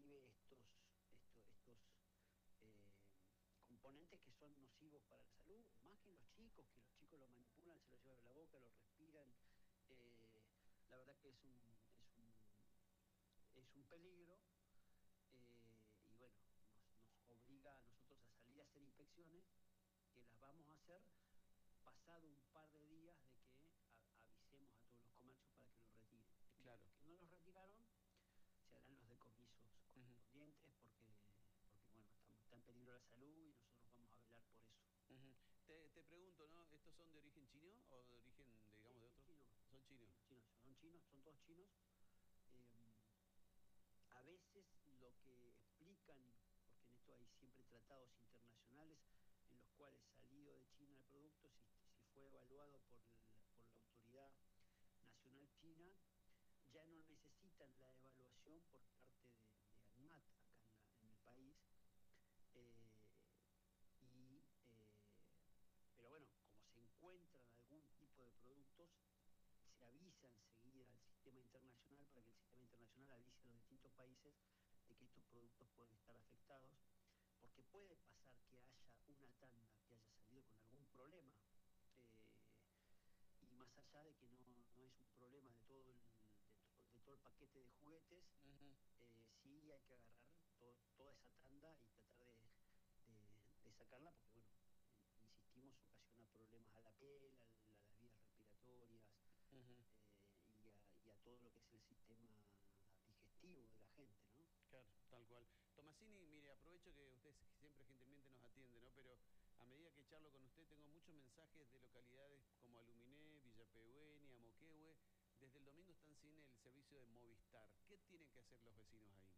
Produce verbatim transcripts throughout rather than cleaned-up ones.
recibe estos, estos, estos eh, componentes que son nocivos para la salud, más que en los chicos, que los chicos lo manipulan, se lo llevan a la boca, lo respiran. Eh, la verdad que es un, es un, es un peligro. Eh, y bueno, nos, nos obliga a nosotros a salir a hacer inspecciones, que las vamos a hacer pasado un par de días de que a, avisemos a todos los comercios para que lo retiren. Y a Claro. los que no los retiraron, se harán los decomisos Ujú. correspondientes, porque, porque bueno, está, está en peligro la salud y nosotros vamos a velar por eso. Ujú. Te, te pregunto, ¿no? ¿Estos son de origen chino o de origen, digamos, Sí, de sí, otro? chinos, Son chinos. chinos, chinos, son chinos, son todos chinos. Eh, a veces lo que explican, porque en esto hay siempre tratados internacionales en los cuales salido de China el producto, si, si fue evaluado por, el, por la autoridad nacional china, ya no necesitan la evaluación por parte de, de ANMAT acá en, la, en el país. Eh, y, eh, pero bueno, como se encuentran algún tipo de productos, se avisa enseguida al sistema internacional para que el sistema internacional avise a los distintos países de que estos productos pueden estar afectados, porque puede pasar que haya una tanda que haya salido con algún problema. Eh, y más allá de que no, no es un problema de todo el, de, to, de todo el paquete de juguetes, Ujú. eh, sí hay que agarrar to, toda esa tanda y tratar de, de, de sacarla, porque bueno, eh, insistimos, ocasiona problemas a la piel, a, la, a las vías respiratorias, Ujú. eh, y, a, y a todo lo que es el sistema digestivo de la gente, ¿no? Claro, tal cual. Tomasini, mire, aprovecho que usted siempre gentilmente nos atiende, ¿no? Pero a medida que charlo con usted, tengo muchos mensajes de localidades como Aluminé, Villa Pehuen, Moquehue. Desde el domingo están sin el servicio de Movistar. ¿Qué tienen que hacer los vecinos ahí?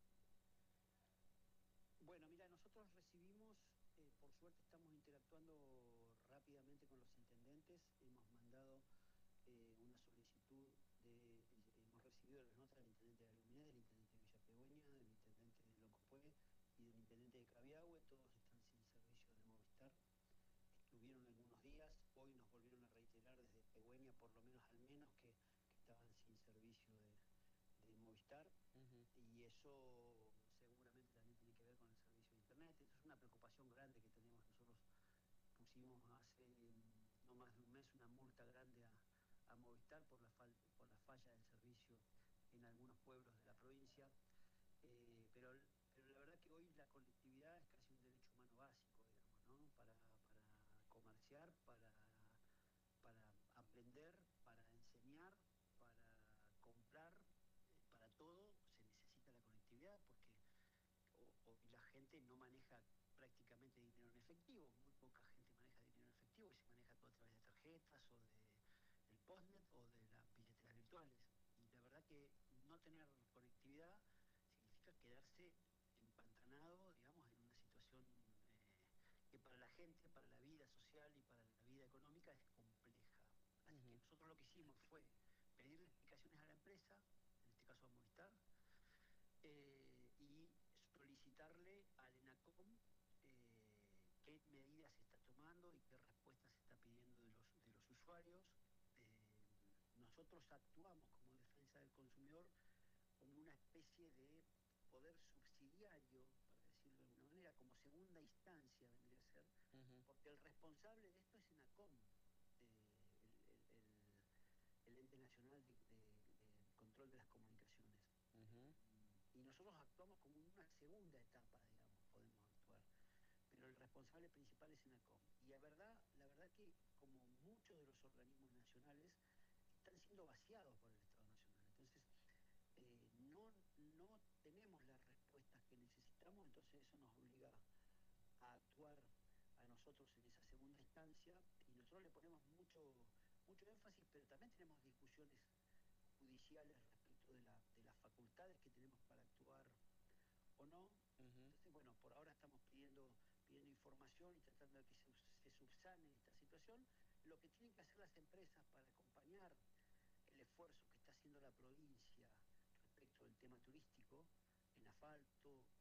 Bueno, mira, nosotros recibimos, eh, por suerte estamos interactuando rápidamente con los intendentes, hemos mandado eh, una solicitud, de, hemos recibido las notas del intendente de Aluminé, del intendente de Villa Pehuen, del intendente de Loncopué y del intendente de Cabiahue, todos están sin servicio de Movistar. Estuvieron algunos días, hoy nos volvieron a reiterar desde Pehuen, por lo menos al menos, que, que estaban sin servicio de, de Movistar. Ujú. Y eso seguramente también tiene que ver con el servicio de Internet. Eso es una preocupación grande que tenemos. Nosotros pusimos hace no más de un mes una multa grande a, a Movistar por la, fal por la falla del servicio en algunos pueblos de la provincia. Eh, pero, pero la verdad que hoy la conectividad es casi un derecho humano básico, digamos, ¿no? Para, para comerciar, para, para aprender, para enseñar, para comprar, eh, para todo se necesita la conectividad, porque hoy la gente no maneja prácticamente dinero en efectivo, muy poca gente maneja dinero en efectivo y se maneja todo a través de tarjetas o de el postnet o de las billeteras virtuales. Y la verdad que no tener conectividad significa quedarse empantanado, digamos, en una situación eh, que para la gente, para la vida social y para la vida económica es compleja. Así que Ujú. nosotros lo que hicimos fue pedirle explicaciones a la empresa, en este caso a Movistar, eh, y solicitarle al ENACOM eh, qué medidas se está tomando y qué respuestas se está pidiendo de los, de los usuarios. Eh, nosotros actuamos como defensa del consumidor como una especie de poder subsidiario, para decirlo de alguna manera, como segunda instancia vendría a ser, Ujú. porque el responsable de esto es ENACOM, eh, el, el, el, el ente nacional de, de, de control de las comunicaciones. Ujú. Eh, y nosotros actuamos como una segunda etapa, digamos, podemos actuar. Pero el responsable principal es ENACOM. Y la verdad, la verdad que como muchos de los organismos nacionales están siendo vaciados por el Estado Nacional. Entonces, eh, no, no tenemos las respuestas que necesitamos, entonces eso nos obliga a actuar a nosotros en esa segunda instancia y nosotros le ponemos mucho, mucho énfasis, pero también tenemos discusiones judiciales respecto de, la, de las facultades que tenemos para actuar o no. Ujú. Entonces, bueno, por ahora estamos pidiendo, pidiendo información y tratando de que se, se subsane esta situación. Lo que tienen que hacer las empresas para acompañar el esfuerzo que está haciendo la provincia respecto del tema turístico, en asfalto,